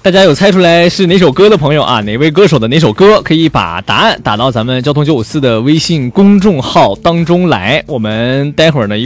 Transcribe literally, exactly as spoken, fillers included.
大家有猜出来是哪首歌的朋友啊，哪位歌手的哪首歌，可以把答案打到咱们交通九五四的微信公众号当中来，我们待会儿呢